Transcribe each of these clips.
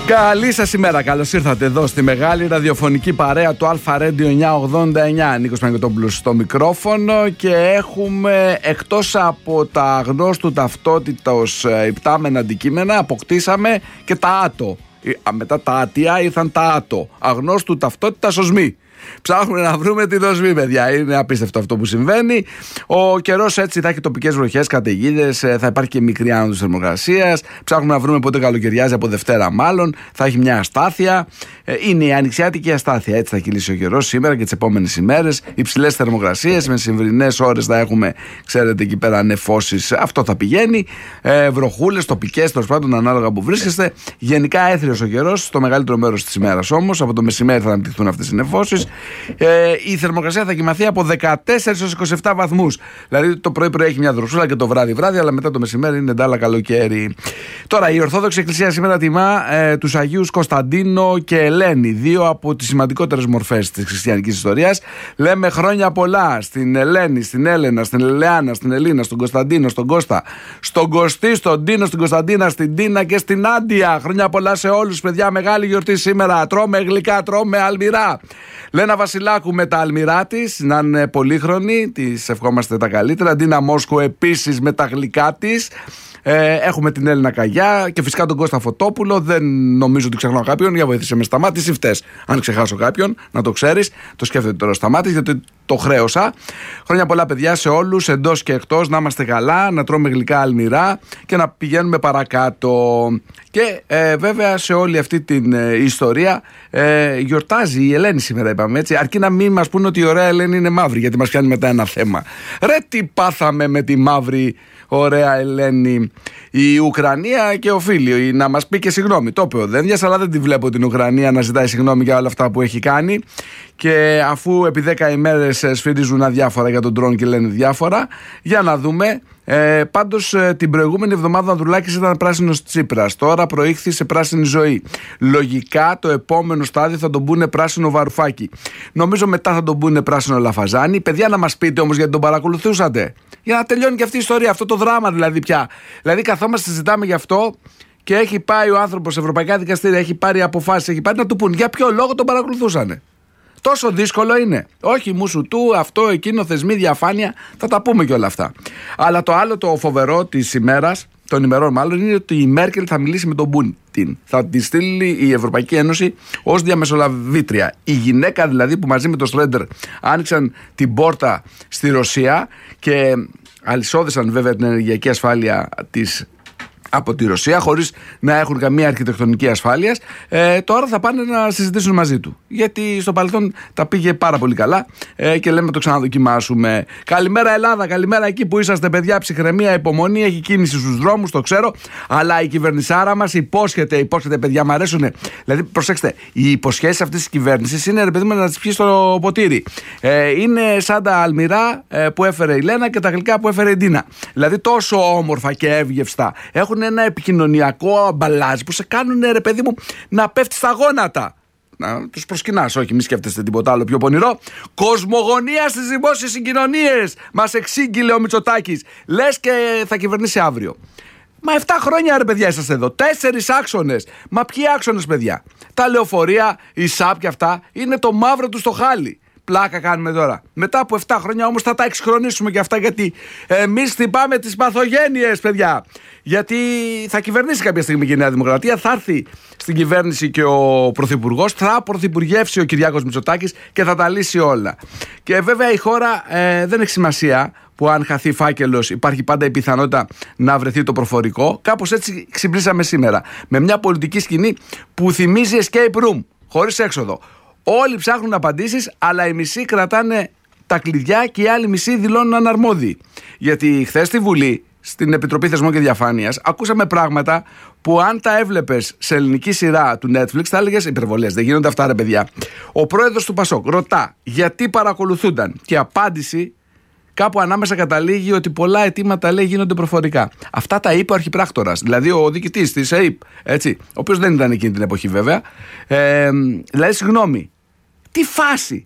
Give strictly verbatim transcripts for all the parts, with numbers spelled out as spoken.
Καλή σας ημέρα, καλώς ήρθατε εδώ στη μεγάλη ραδιοφωνική παρέα του Αλφα Radio εννιακόσια ογδόντα εννιά. Νίκος Παναγιωτόπουλος στο μικρόφωνο και έχουμε, εκτός από τα γνώστου ταυτότητος υπτάμενα αντικείμενα, αποκτήσαμε και τα άτο. Μετά τα άτια ήρθαν τα άτο. Αγνώστου ταυτότητας οσμοί. Ψάχνουμε να βρούμε την οσμή, παιδιά. Είναι απίστευτο αυτό που συμβαίνει. Ο καιρός έτσι θα έχει τοπικές βροχές, καταιγίδες, θα υπάρχει και μικρή άνοδος θερμοκρασίας. Ψάχνουμε να βρούμε πότε καλοκαιριάζει, από Δευτέρα μάλλον. Θα έχει μια αστάθεια. Είναι η ανοιξιάτικη αστάθεια. Έτσι θα κυλήσει ο καιρός σήμερα και τις επόμενες ημέρες. Υψηλές θερμοκρασίες, με σημερινές ώρες θα έχουμε, ξέρετε, εκεί πέρα νεφώσεις. Αυτό θα πηγαίνει. Ε, βροχούλες τοπικές, τέλος πάντων, ανάλογα που βρίσκεστε. Γενικά έθριος ο καιρός, στο μεγαλύτερο μέρος της ημέρας όμως. Από το μεσημέρι θα αναπτυχθούν αυτές οι νεφώσεις. Ε, η θερμοκρασία θα κοιμαθεί από δεκατέσσερα έως είκοσι επτά βαθμούς. Δηλαδή το πρωί-πρωί έχει μια δροσούλα και το βράδυ-βράδυ, αλλά μετά το μεσημέρι είναι ντάλα καλοκαίρι. Τώρα, η Ορθόδοξη Εκκλησία σήμερα τιμά ε, τους Αγίους Κωνσταντίνο και Ελένη, δύο από τις σημαντικότερες μορφές της χριστιανικής ιστορίας. Λέμε χρόνια πολλά στην Ελένη, στην Έλενα, στην Ελεάνα, στην Ελίνα, στον Κωνσταντίνο, στον Κώστα, στον Κωστή, στον Τίνο, στην Κωνσταντίνα, στην Τίνα και στην Άντια. Χρόνια πολλά σε όλους, παιδιά. Μεγάλη γιορτή σήμερα. Τρώμε γλυκά, τρώμε αλμυρά. Λένα Βασιλάκου με τα αλμυρά της, να είναι πολύχρονη, της ευχόμαστε τα καλύτερα. Ντίνα Μόσκο επίσης με τα γλυκά της. Ε, έχουμε την Έλληνα Καγιά και φυσικά τον Κώστα Φωτόπουλο. Δεν νομίζω ότι ξεχνάω κάποιον. Για βοήθησε με Σταμάτης ή φταίς. Αν ξεχάσω κάποιον, να το ξέρεις. Το σκέφτεται τώρα Σταμάτης, γιατί το χρέωσα. Χρόνια πολλά, παιδιά, σε όλους, εντός και εκτός. Να είμαστε καλά, να τρώμε γλυκά αλμυρά και να πηγαίνουμε παρακάτω. Και ε, βέβαια σε όλη αυτή την ε, ιστορία ε, γιορτάζει η Ελένη σήμερα, είπαμε έτσι. Αρκεί να μην μας πούνε ότι η ωραία Ελένη είναι μαύρη, γιατί μας πιάνει μετά ένα θέμα. Ρε, τι πάθαμε με τη μαύρη ωραία Ελένη. Η Ουκρανία και ο φίλοι να μας πει και συγγνώμη. Το είπε ο Δένδιας, αλλά δεν τη βλέπω την Ουκρανία να ζητάει συγγνώμη για όλα αυτά που έχει κάνει. Και αφού επί δέκα ημέρες σφυρίζουν αδιάφορα για τον ντρόν και λένε διάφορα, για να δούμε. Ε, πάντως ε, την προηγούμενη εβδομάδα ο Ανδρουλάκης ήταν πράσινος Τσίπρας. Τώρα προήχθη σε πράσινη ζωή. Λογικά το επόμενο στάδιο θα τον πούνε πράσινο Βαρουφάκη. Νομίζω μετά θα τον πούνε πράσινο Λαφαζάνη. Παιδιά, να μας πείτε όμως γιατί τον παρακολουθούσατε. Για να τελειώνει και αυτή η ιστορία, αυτό το δράμα δηλαδή πια. Δηλαδή καθόμαστε, συζητάμε γι' αυτό και έχει πάει ο άνθρωπος σε ευρωπαϊκά δικαστήρια, έχει πάρει αποφάσεις, έχει πάρει να του πούνε για ποιο λόγο τον παρακολουθούσανε. Τόσο δύσκολο είναι. Όχι μουσου του, αυτό, εκείνο, θεσμοί, διαφάνεια, θα τα πούμε και όλα αυτά. Αλλά το άλλο το φοβερό της ημέρας, των ημερών μάλλον, είναι ότι η Μέρκελ θα μιλήσει με τον Πούτιν. Θα τη στείλει η Ευρωπαϊκή Ένωση ως διαμεσολαβήτρια. Η γυναίκα δηλαδή που μαζί με τον Στρέντερ άνοιξαν την πόρτα στη Ρωσία και αλυσόδεσαν βέβαια την ενεργειακή ασφάλεια της από τη Ρωσία, χωρίς να έχουν καμία αρχιτεκτονική ασφάλειας, ε, τώρα θα πάνε να συζητήσουν μαζί του. Γιατί στο παρελθόν τα πήγε πάρα πολύ καλά ε, και λέμε να το ξαναδοκιμάσουμε. Καλημέρα Ελλάδα, καλημέρα εκεί που είσαστε, παιδιά. Ψυχραιμία, υπομονή, έχει κίνηση στους δρόμους, το ξέρω. Αλλά η κυβερνησάρα μας υπόσχεται, υπόσχεται, παιδιά, μου αρέσουν. Δηλαδή, προσέξτε, οι υποσχέσεις αυτής της κυβέρνησης είναι, ρε παιδί μου, να τις πιει στο ποτήρι. Ε, είναι σαν τα αλμυρά ε, που έφερε η Λένα και τα γλυκά που έφερε η Ντίνα. Δηλαδή, τόσο όμορφα και εύγευστα. Έχουν ένα επικοινωνιακό αμπαλάζ που σε κάνουν, ρε παιδί μου, να πέφτει στα γόνατα. Να τους προσκυνάς, όχι, μη σκέφτεστε τίποτα άλλο πιο πονηρό. Κοσμογονία στις δημόσιες συγκοινωνίες. Μας εξήγηλε ο Μητσοτάκης. Λες και θα κυβερνήσει αύριο. Μα επτά χρόνια, ρε παιδιά, είσαστε εδώ. Τέσσερις άξονες. Μα ποιοι άξονες, παιδιά? Τα λεωφορεία, η ΣΑΠ και αυτά είναι το μαύρο του στο χάλι. Πλάκα κάνουμε τώρα. Μετά από επτά χρόνια όμως θα τα εξχρονίσουμε και αυτά, γιατί εμείς χτυπάμε τις παθογένειες, παιδιά. Γιατί θα κυβερνήσει κάποια στιγμή και η Νέα Δημοκρατία, θα έρθει στην κυβέρνηση και ο Πρωθυπουργός, θα πρωθυπουργεύσει ο Κυριάκος Μητσοτάκης και θα τα λύσει όλα. Και βέβαια η χώρα ε, δεν έχει σημασία που αν χαθεί φάκελος υπάρχει πάντα η πιθανότητα να βρεθεί το προφορικό. Κάπως έτσι ξυπνήσαμε σήμερα. Με μια πολιτική σκηνή που θυμίζει escape room, χωρίς έξοδο. Όλοι ψάχνουν απαντήσεις, αλλά οι μισοί κρατάνε τα κλειδιά και οι άλλοι μισοί δηλώνουν αναρμόδιοι. Γιατί χθες στη Βουλή, στην Επιτροπή Θεσμών και Διαφάνειας, ακούσαμε πράγματα που αν τα έβλεπες σε ελληνική σειρά του Netflix θα έλεγες υπερβολές. Δεν γίνονται αυτά, ρε παιδιά. Ο πρόεδρος του Πασόκ ρωτά γιατί παρακολουθούνταν και η απάντηση κάπου ανάμεσα καταλήγει ότι πολλά αιτήματα, λέει, γίνονται προφορικά. Αυτά τα είπε ο αρχιπράκτορας, δηλαδή ο διοικητής της ΕΥΠ, έτσι, ο οποίος δεν ήταν εκείνη την εποχή βέβαια. Ε, δηλαδή, συγγνώμη, τι φάση.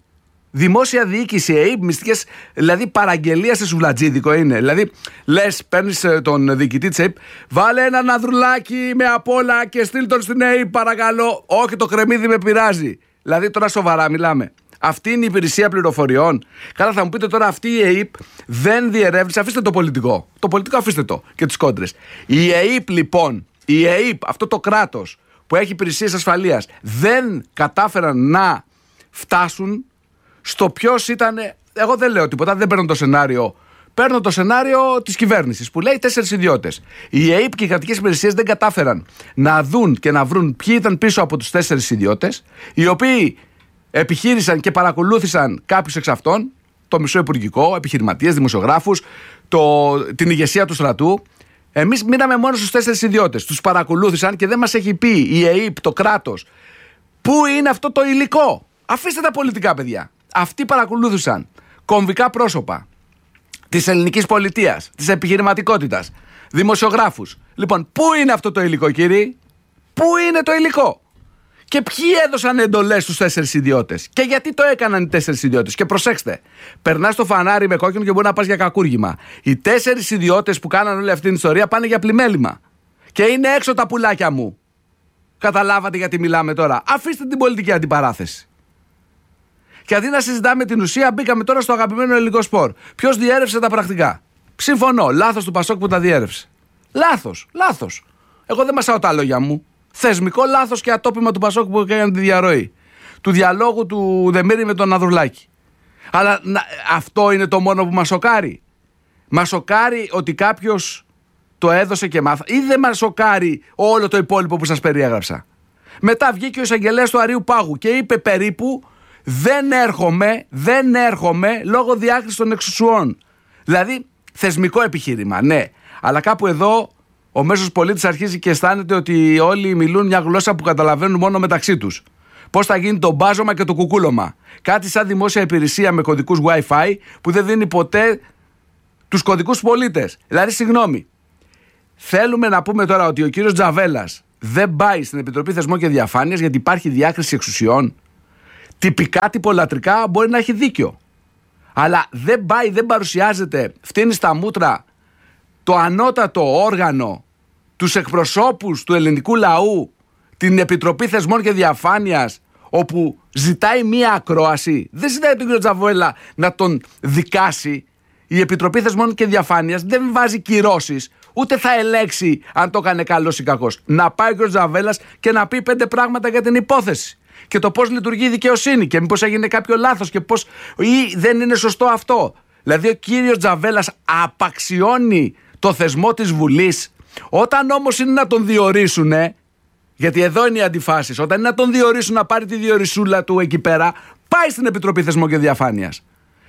Δημόσια διοίκηση, ΕΕΠ, μυστικές, δηλαδή παραγγελία σε σουβλατζίδικο είναι. Δηλαδή, λες, παίρνεις τον διοικητή της ΕΕΠ, βάλε ένα ανδρουλάκι με απ' όλα και στείλ τον στην ΕΕΠ, παρακαλώ. Όχι, το κρεμμύδι με πειράζει. Δηλαδή, τώρα σοβαρά μιλάμε. Αυτή είναι η υπηρεσία πληροφοριών. Καλά, θα μου πείτε τώρα, αυτή η ΕΕΠ δεν διερεύνησε. Αφήστε το πολιτικό. Το πολιτικό αφήστε το και τις κόντρες. Η ΕΕΠ, λοιπόν, η ΕΕΠ, αυτό το κράτος που έχει υπηρεσίες ασφαλείας, δεν κατάφεραν να φτάσουν στο ποιος ήταν. Εγώ δεν λέω τίποτα, δεν παίρνω το σενάριο. Παίρνω το σενάριο της κυβέρνησης που λέει τέσσερις ιδιώτες. Η ΕΕΠ και οι κρατικές υπηρεσίες δεν κατάφεραν να δουν και να βρουν ποιοι ήταν πίσω από τους τέσσερις ιδιώτες, οι οποίοι επιχείρησαν και παρακολούθησαν κάποιους εξ αυτών, το μισό υπουργικό, επιχειρηματίες, δημοσιογράφους, το, την ηγεσία του στρατού. Εμείς μείναμε μόνο στους τέσσερις ιδιώτες. Τους παρακολούθησαν και δεν μας έχει πει η ΕΕΠ, το κράτος, πού είναι αυτό το υλικό. Αφήστε τα πολιτικά, παιδιά. Αυτοί παρακολούθησαν κομβικά πρόσωπα της ελληνικής πολιτείας, της επιχειρηματικότητας, δημοσιογράφους. Λοιπόν, πού είναι αυτό το υλικό, κύριοι? Πού είναι το υλικό? Και ποιοι έδωσαν εντολές στους τέσσερις ιδιώτες? Και γιατί το έκαναν οι τέσσερις ιδιώτες? Και προσέξτε, περνάς το φανάρι με κόκκινο και μπορεί να πας για κακούργημα. Οι τέσσερις ιδιώτες που κάναν όλη αυτή την ιστορία πάνε για πλημέλημα. Και είναι έξω τα πουλάκια μου. Καταλάβατε γιατί μιλάμε τώρα? Αφήστε την πολιτική αντιπαράθεση. Και αντί να συζητάμε την ουσία, μπήκαμε τώρα στο αγαπημένο ελληνικό σπορ. Ποιος διέρευσε τα πρακτικά? Συμφωνώ. Λάθος του Πασόκ που τα διέρευσε. Λάθος. Λάθος. Εγώ δεν μασάω τα λόγια μου. Θεσμικό λάθος και ατόπιμα του Πασόκ που έκανε τη διαρροή του διαλόγου του Δεμήρη με τον Ανδρουλάκη. Αλλά να, αυτό είναι το μόνο που μας σοκάρει? Μας σοκάρει ότι κάποιος το έδωσε και μάθα, ή δεν μας σοκάρει όλο το υπόλοιπο που σας περιέγραψα? Μετά βγήκε ο εισαγγελέας του Αρείου Πάγου και είπε περίπου δεν έρχομαι, δεν έρχομαι λόγω διάκρισης των εξουσιών. Δηλαδή θεσμικό επιχείρημα, ναι. Αλλά κάπου εδώ ο μέσος πολίτης αρχίζει και αισθάνεται ότι όλοι μιλούν μια γλώσσα που καταλαβαίνουν μόνο μεταξύ τους. Πώς θα γίνει το μπάζωμα και το κουκούλωμα? Κάτι σαν δημόσια υπηρεσία με κωδικούς Wi-Fi που δεν δίνει ποτέ τους κωδικούς πολίτες. Δηλαδή, συγγνώμη, θέλουμε να πούμε τώρα ότι ο κύριος Τζαβέλας δεν πάει στην Επιτροπή Θεσμών και Διαφάνειας γιατί υπάρχει διάκριση εξουσιών? Τυπικά, τυπολατρικά μπορεί να έχει δίκιο. Αλλά δεν πάει, δεν παρουσιάζεται, φτύνει στα μούτρα το ανώτατο όργανο, τους εκπροσώπους του ελληνικού λαού, την Επιτροπή Θεσμών και Διαφάνειας, όπου ζητάει μία ακρόαση. Δεν ζητάει τον κύριο Τζαβέλα να τον δικάσει. Η Επιτροπή Θεσμών και Διαφάνειας δεν βάζει κυρώσεις, ούτε θα ελέξει αν το έκανε καλός ή κακός. Να πάει ο κύριος Τζαβέλας και να πει πέντε πράγματα για την υπόθεση και το πώς λειτουργεί η δικαιοσύνη και μήπως έγινε κάποιο λάθος και πώς ή δεν είναι σωστό αυτό. Δηλαδή ο κύριος Τζαβέλας απαξιώνει το θεσμό της Βουλής. Όταν όμως είναι να τον διορίσουνε, γιατί εδώ είναι οι αντιφάσεις, όταν είναι να τον διορίσουν να πάρει τη διορισούλα του εκεί πέρα, πάει στην Επιτροπή Θεσμών και Διαφάνειας.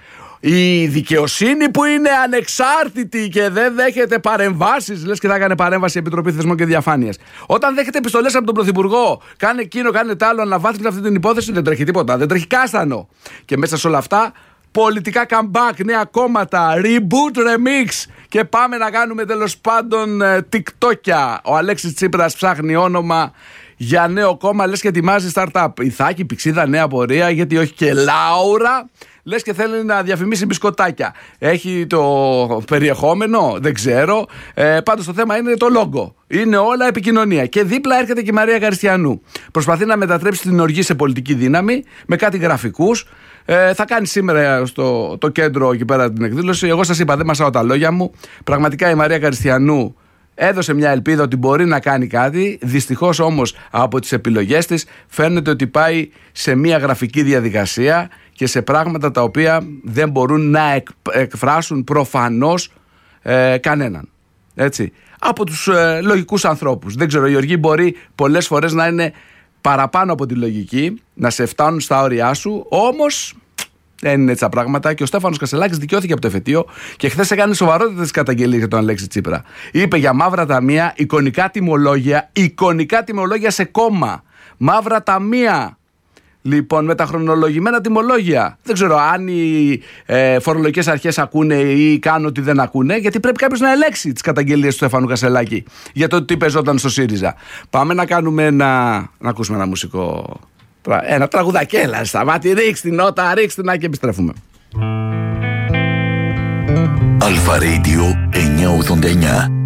Η δικαιοσύνη που είναι ανεξάρτητη και δεν δέχεται παρεμβάσεις, λες και θα έκανε παρέμβαση η Επιτροπή Θεσμών και Διαφάνειας. Όταν δέχεται επιστολές από τον Πρωθυπουργό, κάνε εκείνο, κάνε τ' άλλο, αναβάθμισε αυτή την υπόθεση, δεν τρέχει τίποτα, δεν τρέχει κάστανο. Και μέσα σε όλα αυτά, πολιτικά comeback, νέα κόμματα, reboot, remix. Και πάμε να κάνουμε τέλος πάντων TikTokια. Ο Αλέξης Τσίπρας ψάχνει όνομα για νέο κόμμα, λες και ετοιμάζει startup. Ιθάκη, Πηξίδα, νέα πορεία, γιατί όχι και Λάουρα. Λες και θέλει να διαφημίσει μπισκοτάκια. Έχει το περιεχόμενο, δεν ξέρω. Ε, πάντως το θέμα είναι το λόγο. Είναι όλα επικοινωνία. Και δίπλα έρχεται και η Μαρία Καριστιανού. Προσπαθεί να μετατρέψει την οργή σε πολιτική δύναμη με κάτι γραφικούς. Ε, θα κάνει σήμερα στο το κέντρο εκεί πέρα την εκδήλωση. Εγώ σας είπα, δεν μασάω τα λόγια μου. Πραγματικά η Μαρία Καριστιανού έδωσε μια ελπίδα ότι μπορεί να κάνει κάτι. Δυστυχώς όμως από τις επιλογές της φαίνεται ότι πάει σε μια γραφική διαδικασία και σε πράγματα τα οποία δεν μπορούν να εκ, εκφράσουν προφανώς ε, κανέναν. Έτσι. Από τους ε, λογικούς ανθρώπους. Δεν ξέρω, η οργή μπορεί πολλές φορές να είναι παραπάνω από τη λογική, να σε φτάνουν στα όρια σου, όμως δεν είναι έτσι τα πράγματα. Και ο Στέφανος Κασελάκης δικαιώθηκε από το εφετείο και χθες έκανε σοβαρότητες καταγγελίες για τον Αλέξη Τσίπρα. Είπε για μαύρα ταμεία, εικονικά τιμολόγια, εικονικά τιμολόγια σε κόμμα. Μαύρα ταμεία. Λοιπόν, με τα χρονολογημένα τιμολόγια. Δεν ξέρω αν οι ε, φορολογικές αρχές ακούνε ή κάνουν ότι δεν ακούνε, γιατί πρέπει κάποιος να ελέξει τις καταγγελίες του Στέφανου Κασελάκη για το τι παίζονταν στο ΣΥΡΙΖΑ. Πάμε να κάνουμε ένα. Να ακούσουμε ένα μουσικό Ένα τραγουδάκι, έλα σταμάτη, ρίξ την νότα, ρίξ την, και επιστρέφουμε. Αλφα Radio εννιακόσια ογδόντα εννιά.